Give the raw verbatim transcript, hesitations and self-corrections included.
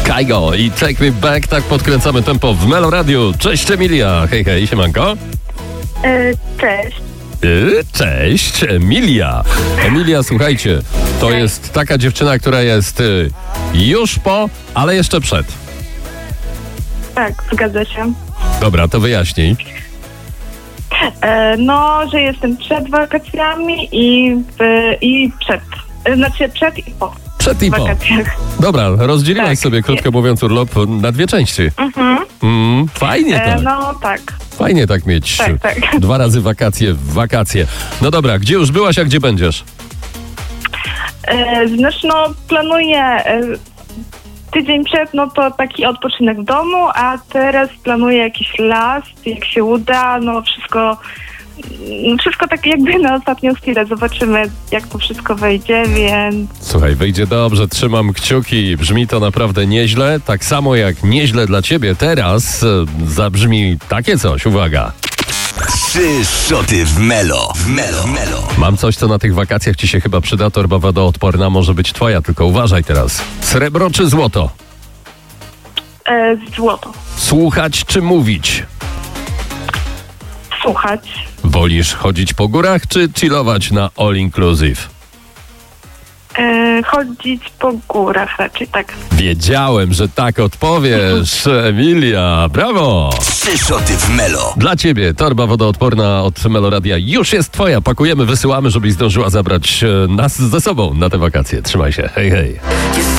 Kygo i Take Me Back, tak podkręcamy tempo w Melo Radio. Cześć Emilia, hej hej, siemanko. E, cześć. Yy, Cześć, Emilia. Emilia, słuchajcie, to Cześć. jest taka dziewczyna, która jest y, już po, ale jeszcze przed. Tak, zgadza się. Dobra, to wyjaśnij. E, no, że jestem przed wakacjami i, w, i przed. E, Znaczy przed i po Przed i po. wakacjach. Dobra, rozdzieliłaś Tak, sobie, krótko jest. mówiąc, urlop na dwie części. Mhm. Mm, fajnie E, tak. no tak. Fajnie tak mieć. Tak, tak. Dwa razy wakacje w wakacje. No dobra, gdzie już byłaś, a gdzie będziesz? E, znaczy, no, planuję e, tydzień przed, no to taki odpoczynek w domu, a teraz planuję jakiś las, jak się uda, no wszystko, no, wszystko tak jakby na ostatnią chwilę. Zobaczymy, jak to wszystko wejdzie, więc... Słuchaj, wyjdzie dobrze, trzymam kciuki. Brzmi to naprawdę nieźle. Tak samo jak nieźle dla ciebie teraz e, zabrzmi takie coś. Uwaga. Trzy szoty w Melo. W Melo. W Melo. Mam coś, co na tych wakacjach ci się chyba przyda. Torba wodoodporna może być twoja, tylko uważaj teraz. Srebro czy złoto? E, złoto. Słuchać czy mówić? Słuchać. Wolisz chodzić po górach czy chillować na all inclusive? E, chodzić po górach raczej, tak. Wiedziałem, że tak odpowiesz, Emilia. Brawo! Trzy szoty w Melo. Dla ciebie torba wodoodporna od Meloradia już jest twoja. Pakujemy, wysyłamy, żebyś zdążyła zabrać e, nas ze sobą na te wakacje. Trzymaj się. Hej, hej.